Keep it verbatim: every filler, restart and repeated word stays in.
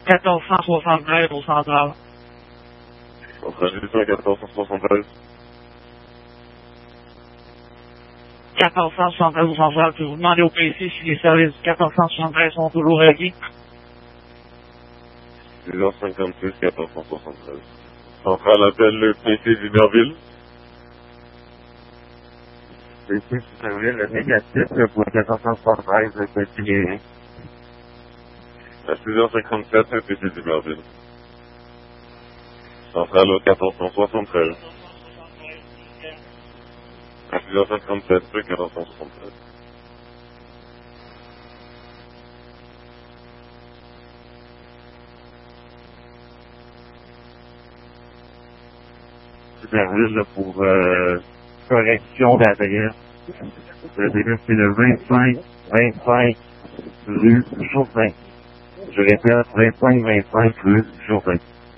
quatorze cent soixante-treize au central. Centralisation quatorze cent soixante-treize. quatorze cent soixante-treize au central, puis vous demandez au P C si les services du quatorze cent soixante-treize sont toujours acquis. six heures cinquante-six, quatorze cent soixante-treize. Centrale appelle le P C d'Iberville. P C d'Iberville, le négatif pour quatorze cent soixante-treize, le P C. À six heures cinquante-sept, le P C d'Iberville. Centrale au quatorze cent soixante-treize. À six heures cinquante-sept, le quatorze cent soixante-treize. Iberville pour euh, correction d'adresse. L'adresse c'est le vingt-cinq vingt-cinq rue Jourdain. Je répète, vingt-cinq vingt-cinq rue Jourdain.